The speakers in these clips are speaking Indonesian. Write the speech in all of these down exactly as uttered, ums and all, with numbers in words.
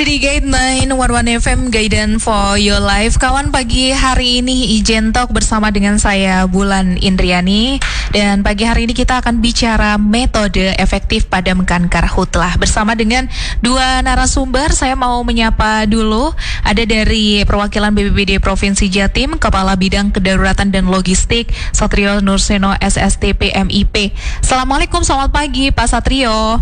City Gate sembilan satu satu F M, Guidance for Your Life. Kawan, pagi hari ini Ijen Talk bersama dengan saya Bulan Indriani. Dan pagi hari ini kita akan bicara metode efektif padamkan karhutlah bersama dengan dua narasumber. Saya mau menyapa dulu, ada dari perwakilan B P B D Provinsi Jatim, Kepala Bidang Kedaruratan dan Logistik Satrio Nurseno S S T P M I P. Assalamualaikum, selamat pagi Pak Satrio.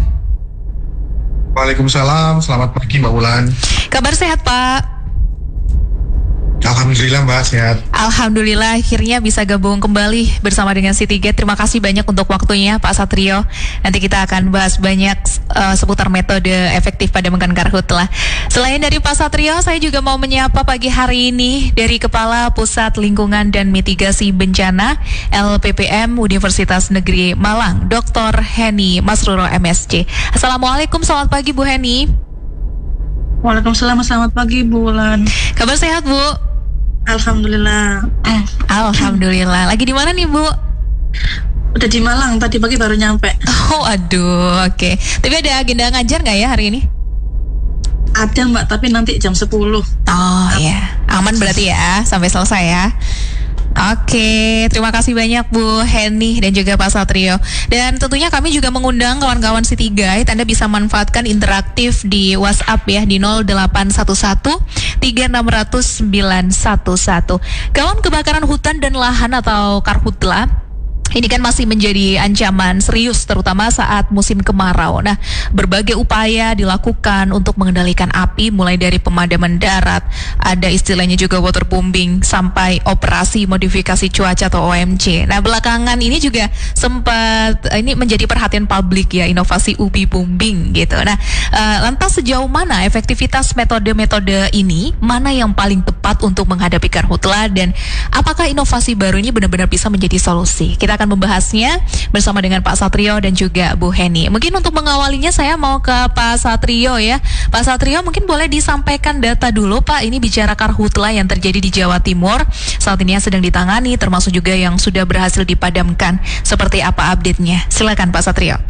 Waalaikumsalam, selamat pagi Mbak Bulan. Kabar sehat Pak? Alhamdulillah Mbak, sehat. Alhamdulillah akhirnya bisa gabung kembali bersama dengan City Gate. Terima kasih banyak untuk waktunya Pak Satrio. Nanti kita akan bahas banyak uh, seputar metode efektif padamkan karhutlah. Selain dari Pak Satrio, saya juga mau menyapa pagi hari ini dari Kepala Pusat Lingkungan dan Mitigasi Bencana L P P M Universitas Negeri Malang, Doktor Heni Masruro M Si. Assalamualaikum, selamat pagi Bu Heni. Waalaikumsalam, selamat pagi Bulan. Kabar sehat Bu? Alhamdulillah. Alhamdulillah. Lagi di mana nih Bu? Udah di Malang, tadi pagi baru nyampe. Oh aduh, oke. Okay. Tapi ada agenda ngajar nggak ya hari ini? Ada Mbak, tapi nanti jam sepuluh. Oh iya, aman berarti ya sampai selesai ya. Oke, terima kasih banyak Bu Heni dan juga Pak Satrio. Dan tentunya kami juga mengundang kawan-kawan City Guide. Anda bisa manfaatkan interaktif di WhatsApp ya di nol delapan satu satu tiga enam nol nol sembilan satu satu. Kawan, kebakaran hutan dan lahan atau karhutla ini kan masih menjadi ancaman serius terutama saat musim kemarau. Nah, berbagai upaya dilakukan untuk mengendalikan api mulai dari pemadaman darat, ada istilahnya juga waterbombing sampai operasi modifikasi cuaca atau O M C. Nah, belakangan ini juga sempat ini menjadi perhatian publik ya, inovasi U B bombing gitu. Nah, uh, lantas sejauh mana efektivitas metode-metode ini, mana yang paling tepat untuk menghadapi karhutla dan apakah inovasi baru ini benar-benar bisa menjadi solusi? Kita akan membahasnya bersama dengan Pak Satrio dan juga Bu Heni. Mungkin untuk mengawalinya saya mau ke Pak Satrio ya. Pak Satrio, mungkin boleh disampaikan data dulu Pak, ini bicara karhutla yang terjadi di Jawa Timur saat ini yang sedang ditangani, termasuk juga yang sudah berhasil dipadamkan. Seperti apa update-nya? Silakan Pak Satrio.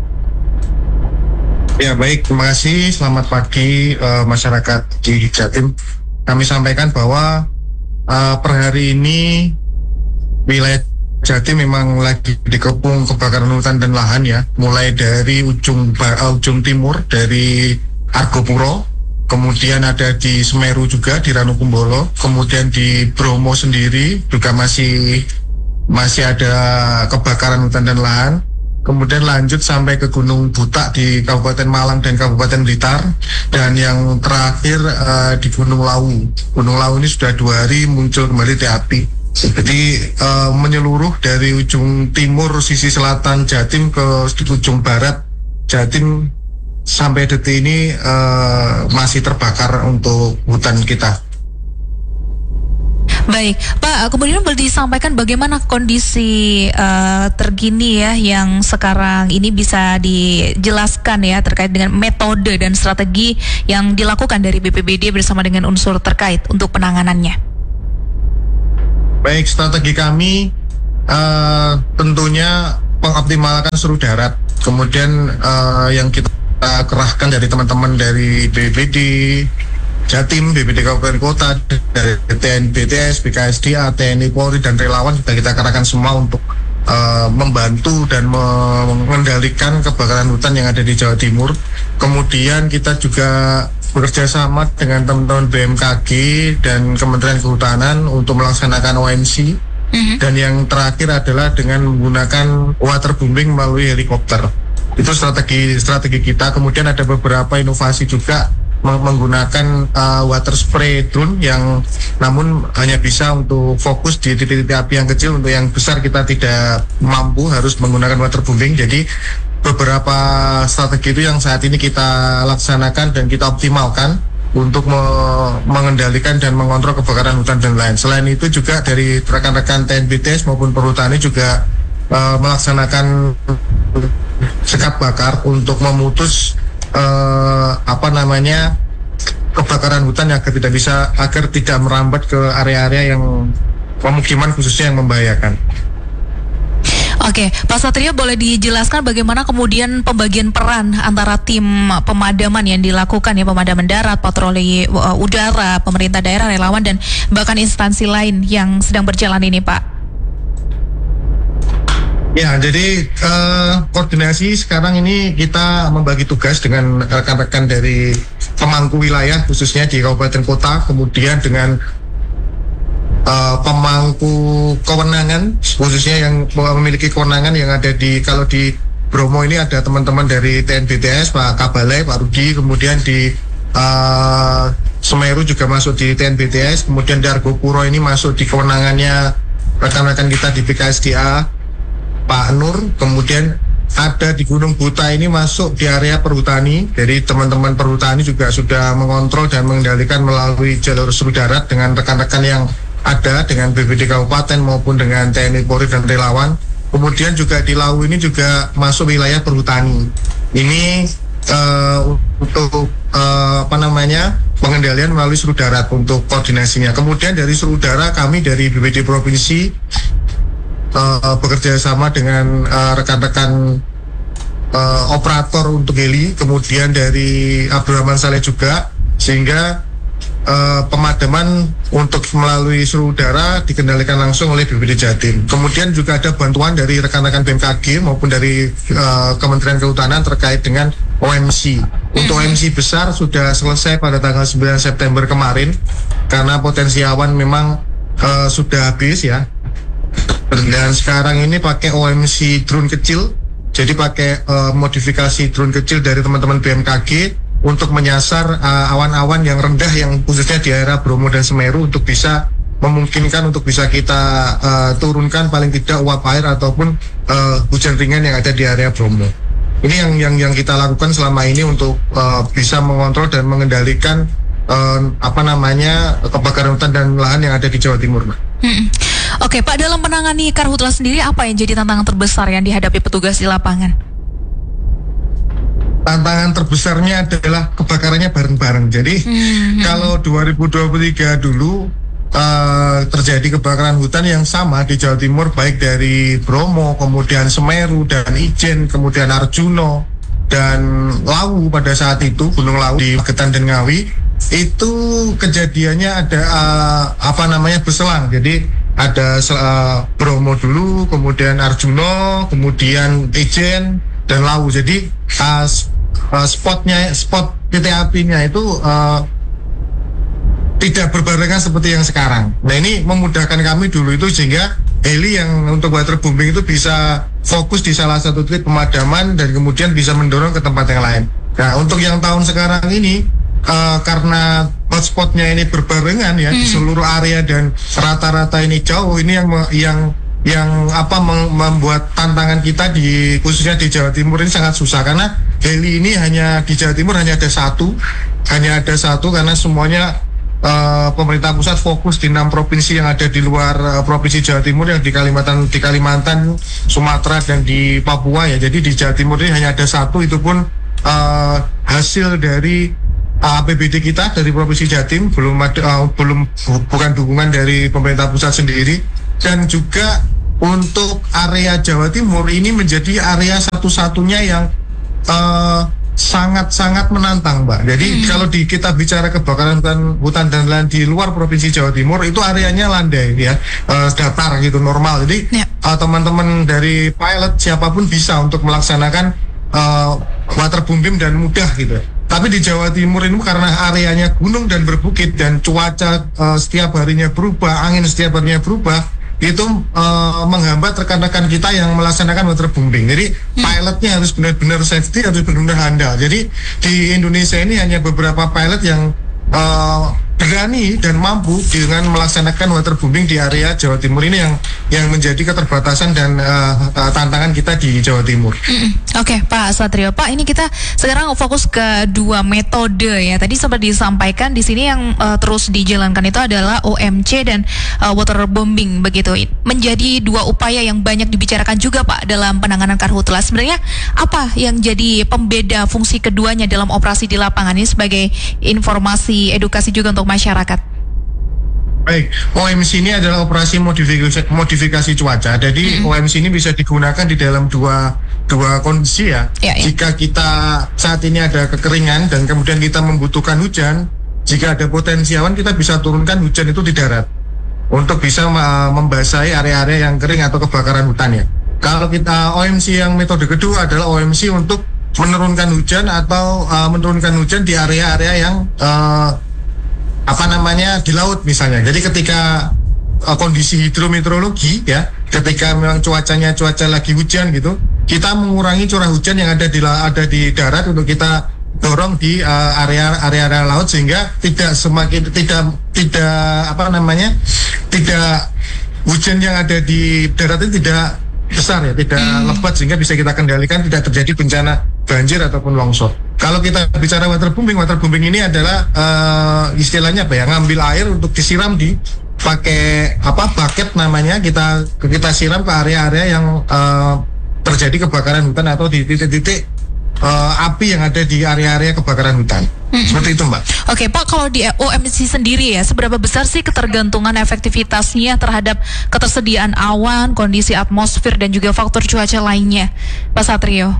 Ya baik, terima kasih. Selamat pagi uh, masyarakat di Jatim. Kami sampaikan bahwa uh, per hari ini wilayah Jatim memang lagi dikepung kebakaran hutan dan lahan ya, mulai dari ujung uh, ujung timur dari Argopuro, kemudian ada di Semeru juga di Ranukumbolo, kemudian di Bromo sendiri juga masih masih ada kebakaran hutan dan lahan. Kemudian lanjut sampai ke Gunung Butak di Kabupaten Malang dan Kabupaten Blitar, dan yang terakhir uh, di Gunung Lawu. Gunung Lawu ini sudah dua hari muncul kembali titik api. Jadi uh, menyeluruh dari ujung timur sisi selatan Jatim ke ujung barat Jatim sampai detik ini uh, masih terbakar untuk hutan kita. Baik, Pak, kemudian boleh disampaikan bagaimana kondisi uh, terkini ya yang sekarang ini bisa dijelaskan ya terkait dengan metode dan strategi yang dilakukan dari B P B D bersama dengan unsur terkait untuk penanganannya. Baik, strategi kami uh, tentunya mengoptimalkan seluruh darat. Kemudian uh, yang kita kerahkan dari teman-teman dari B P B D Jatim, B P B D Kabupaten Kota, dari T N B T S, B K S D A, T N I Polri dan relawan sudah kita kerahkan semua untuk uh, membantu dan mengendalikan kebakaran hutan yang ada di Jawa Timur. Kemudian kita juga bekerja sama dengan teman-teman B M K G dan Kementerian Kehutanan untuk melaksanakan O M C. Mm-hmm. Dan yang terakhir adalah dengan menggunakan waterbombing melalui helikopter. Itu strategi strategi kita. Kemudian ada beberapa inovasi juga menggunakan uh, water spray drone yang namun hanya bisa untuk fokus di titik-titik api yang kecil. Untuk yang besar kita tidak mampu, harus menggunakan waterbombing. Jadi beberapa strategi itu yang saat ini kita laksanakan dan kita optimalkan untuk me- mengendalikan dan mengontrol kebakaran hutan dan lain. Selain itu juga dari rekan-rekan T N B T S maupun Perhutani juga uh, melaksanakan sekat bakar untuk memutus uh, apa namanya kebakaran hutan agar tidak bisa agar tidak merambat ke area-area yang pemukiman khususnya yang membahayakan. Oke, Pak Satrio boleh dijelaskan bagaimana kemudian pembagian peran antara tim pemadaman yang dilakukan ya, pemadaman darat, patroli uh, udara, pemerintah daerah, relawan dan bahkan instansi lain yang sedang berjalan ini, Pak? Ya, jadi uh, koordinasi sekarang ini kita membagi tugas dengan rekan-rekan dari pemangku wilayah khususnya di kabupaten kota, kemudian dengan Uh, pemangku kewenangan khususnya yang memiliki kewenangan yang ada di, kalau di Bromo ini ada teman-teman dari T N B T S, Pak Kabalai, Pak Rudi, kemudian di uh, Semeru juga masuk di T N B T S, kemudian di Argopuro ini masuk di kewenangannya rekan-rekan kita di B K S D A, Pak Nur, kemudian ada di Gunung Buta ini masuk di area perhutani. Jadi teman-teman perhutani juga sudah mengontrol dan mengendalikan melalui jalur seru darat dengan rekan-rekan yang ada dengan B P D Kabupaten maupun dengan T N I Polri dan relawan. Kemudian juga di Lau ini juga masuk wilayah perhutani. Ini uh, untuk uh, apa namanya pengendalian melalui seru darat untuk koordinasinya. Kemudian dari seru udara kami dari B P D Provinsi uh, bekerja sama dengan uh, rekan-rekan uh, operator untuk heli, kemudian dari Abdurrahman Saleh juga, sehingga Uh, pemadaman untuk melalui seru udara dikendalikan langsung oleh B P D Jatim. Kemudian juga ada bantuan dari rekan-rekan B M K G maupun dari uh, Kementerian Kehutanan terkait dengan O M C. Untuk O M C besar sudah selesai pada tanggal sembilan September kemarin karena potensi awan memang uh, sudah habis ya. Dan sekarang ini pakai O M C drone kecil, jadi pakai uh, modifikasi drone kecil dari teman-teman B M K G untuk menyasar uh, awan-awan yang rendah yang khususnya di area Bromo dan Semeru untuk bisa memungkinkan untuk bisa kita uh, turunkan paling tidak uap air ataupun uh, hujan ringan yang ada di area Bromo. Ini yang yang yang kita lakukan selama ini untuk uh, bisa mengontrol dan mengendalikan uh, apa namanya kebakaran hutan dan lahan yang ada di Jawa Timur, Mbak. Hmm. Oke, Pak, dalam menangani karhutla sendiri apa yang jadi tantangan terbesar yang dihadapi petugas di lapangan? Tantangan terbesarnya adalah kebakarannya bareng-bareng. Jadi hmm. kalau dua ribu dua puluh tiga dulu uh, terjadi kebakaran hutan yang sama di Jawa Timur, baik dari Bromo, kemudian Semeru dan Ijen, kemudian Arjuno dan Lawu pada saat itu, Gunung Lawu di Magetan dan Ngawi, itu kejadiannya ada uh, apa namanya berselang. Jadi ada uh, Bromo dulu, kemudian Arjuno, kemudian Ijen dan Lawu. Jadi uh, uh, spotnya, spot titik apinya itu uh, tidak berbarengan seperti yang sekarang. Nah, ini memudahkan kami dulu itu sehingga heli yang untuk waterbombing itu bisa fokus di salah satu titik pemadaman dan kemudian bisa mendorong ke tempat yang lain. Nah, untuk yang tahun sekarang ini uh, karena hotspotnya ini berbarengan ya hmm. di seluruh area dan rata-rata ini jauh, ini yang yang yang apa membuat tantangan kita di khususnya di Jawa Timur ini sangat susah karena heli ini hanya di Jawa Timur hanya ada satu, hanya ada satu karena semuanya uh, pemerintah pusat fokus di enam provinsi yang ada di luar uh, provinsi Jawa Timur yang di Kalimantan, di Kalimantan, Sumatera dan di Papua ya. Jadi di Jawa Timur ini hanya ada satu, itu pun uh, hasil dari A P B D kita dari provinsi Jatim, belum ada uh, belum bukan dukungan dari pemerintah pusat sendiri. Dan juga untuk area Jawa Timur ini menjadi area satu-satunya yang uh, sangat-sangat menantang, Mbak. Jadi hmm. kalau di, kita bicara kebakaran hutan, hutan dan lahan di luar provinsi Jawa Timur itu areanya landai ya, uh, datar gitu, normal. Jadi ya. uh, teman-teman dari pilot siapapun bisa untuk melaksanakan uh, waterbombing dan mudah gitu. Tapi di Jawa Timur ini karena areanya gunung dan berbukit dan cuaca uh, setiap harinya berubah, angin setiap harinya berubah, itu uh, menghambat rekan-rekan kita yang melaksanakan waterbombing. Jadi hmm. pilotnya harus benar-benar safety, harus benar-benar handal. Jadi di Indonesia ini hanya beberapa pilot yang uh, berani dan mampu dengan melaksanakan waterbombing di area Jawa Timur ini yang yang menjadi keterbatasan dan uh, uh, tantangan kita di Jawa Timur. Mm-hmm. Oke, okay, Pak Satrio. Pak, ini kita sekarang fokus ke dua metode ya. Tadi sempat disampaikan di sini yang uh, terus dijalankan itu adalah O M C dan uh, waterbombing begitu. Menjadi dua upaya yang banyak dibicarakan juga, Pak, dalam penanganan karhutla. Sebenarnya apa yang jadi pembeda fungsi keduanya dalam operasi di lapangan ini sebagai informasi edukasi juga untuk masyarakat? Baik, O M C ini adalah operasi modifikasi, modifikasi cuaca. Jadi O M C ini bisa digunakan di dalam dua dua kondisi ya. Ya, ya. Jika kita saat ini ada kekeringan dan kemudian kita membutuhkan hujan, jika ada potensi awan kita bisa turunkan hujan itu di darat untuk bisa uh, membasahi area-area yang kering atau kebakaran hutan ya. Kalau kita O M C yang metode kedua adalah O M C untuk menurunkan hujan atau uh, menurunkan hujan di area-area yang uh, apa namanya di laut misalnya. Jadi ketika uh, kondisi hidrometeorologi ya, ketika memang cuacanya cuaca lagi hujan gitu, kita mengurangi curah hujan yang ada di ada di darat untuk kita dorong di uh, area area laut sehingga tidak semakin tidak tidak apa namanya tidak hujan yang ada di darat itu tidak besar ya, tidak hmm. lebat sehingga bisa kita kendalikan, tidak terjadi bencana banjir ataupun longsor. Kalau kita bicara waterbombing, waterbombing ini adalah uh, istilahnya apa ya, ngambil air untuk disiram di pakai apa bucket namanya, kita kita siram ke area-area yang uh, terjadi kebakaran hutan atau di titik-titik uh, api yang ada di area-area kebakaran hutan. Hmm. Seperti itu, Mbak. Oke, Pak, kalau di O M C sendiri ya, seberapa besar sih ketergantungan efektivitasnya terhadap ketersediaan awan, kondisi atmosfer dan juga faktor cuaca lainnya, Pak Satrio?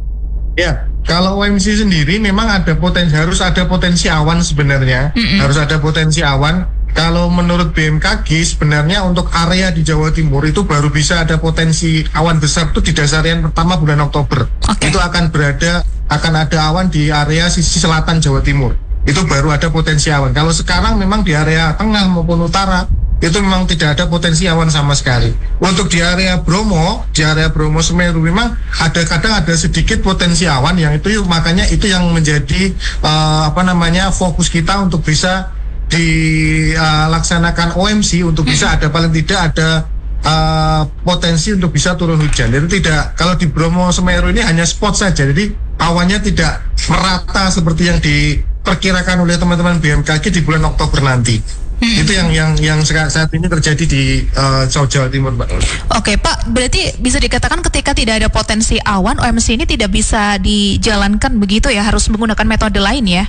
Ya, kalau O M C sendiri memang ada potensi, harus ada potensi awan sebenarnya, mm-mm. harus ada potensi awan. Kalau menurut B M K G sebenarnya untuk area di Jawa Timur itu baru bisa ada potensi awan besar itu di dasarian pertama bulan Oktober. Okay. Itu akan berada, akan ada awan di area sisi selatan Jawa Timur. Itu baru ada potensi awan. Kalau sekarang memang di area tengah maupun utara itu memang tidak ada potensi awan sama sekali. Untuk di area Bromo, di area Bromo Semeru memang ada kadang ada sedikit potensi awan yang itu makanya itu yang menjadi uh, apa namanya fokus kita untuk bisa dilaksanakan uh, O M C untuk bisa ada paling tidak ada uh, potensi untuk bisa turun hujan. Jadi tidak, kalau di Bromo Semeru ini hanya spot saja, jadi awannya tidak merata seperti yang diperkirakan oleh teman-teman B M K G di bulan Oktober nanti. Hmm. Itu yang yang yang saat ini terjadi di uh, Jawa Timur, Mbak. Oke, Pak, berarti bisa dikatakan ketika tidak ada potensi awan, O M C ini tidak bisa dijalankan begitu ya, harus menggunakan metode lain ya?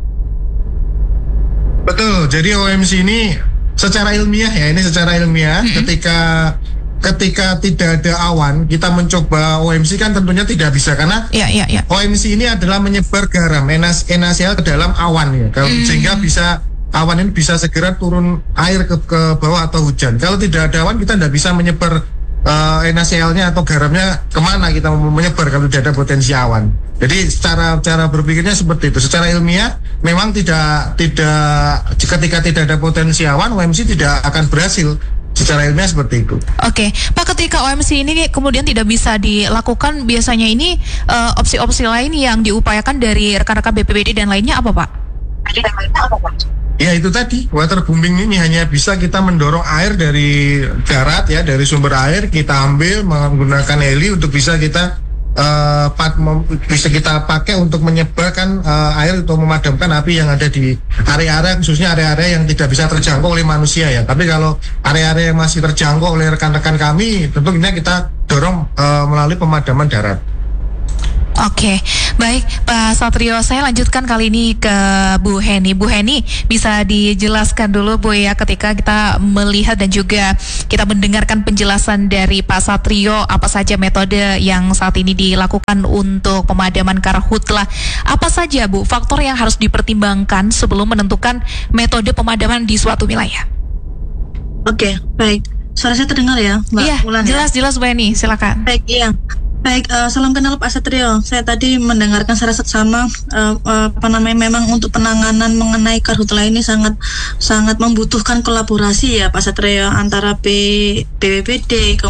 Betul, jadi O M C ini secara ilmiah ya, ini secara ilmiah mm-hmm. ketika ketika tidak ada awan, kita mencoba O M C kan tentunya tidak bisa karena yeah, yeah, yeah. O M C ini adalah menyebar garam NaCl ke dalam awan ya, kalau mm. sehingga bisa awan ini bisa segera turun air ke, ke bawah atau hujan. Kalau tidak ada awan kita tidak bisa menyebar uh, NaCl-nya atau garamnya kemana kita menyebar kalau tidak ada potensi awan. Jadi secara cara berpikirnya seperti itu. Secara ilmiah memang tidak tidak ketika tidak ada potensi awan O M C tidak akan berhasil. Secara ilmiah seperti itu. Oke, Pak, ketika O M C ini kemudian tidak bisa dilakukan, biasanya ini uh, opsi-opsi lain yang diupayakan dari rekan-rekan B P B D dan lainnya apa, Pak? Ya itu tadi, waterbombing ini hanya bisa kita mendorong air dari darat ya, dari sumber air kita ambil menggunakan heli untuk bisa kita uh, pat, mem, bisa kita pakai untuk menyebarkan uh, air atau memadamkan api yang ada di area-area, khususnya area-area yang tidak bisa terjangkau oleh manusia ya. Tapi kalau area-area yang masih terjangkau oleh rekan-rekan kami, tentunya kita dorong uh, melalui pemadaman darat. Oke, baik Pak Satrio, saya lanjutkan kali ini ke Bu Heni. Bu Heni, bisa dijelaskan dulu Bu ya, ketika kita melihat dan juga kita mendengarkan penjelasan dari Pak Satrio, apa saja metode yang saat ini dilakukan untuk pemadaman karhutlah. Apa saja Bu faktor yang harus dipertimbangkan sebelum menentukan metode pemadaman di suatu wilayah? Oke, baik. Suara saya terdengar ya, Mbak Iya, Ulan, jelas-jelas Bu Heni, silakan. Baik, iya. Baik, uh, salam kenal Pak Satrio. Saya tadi mendengarkan secara seksama uh, uh, apa namanya memang untuk penanganan mengenai karhutlah ini sangat sangat membutuhkan kolaborasi ya Pak Satrio antara B, B P B D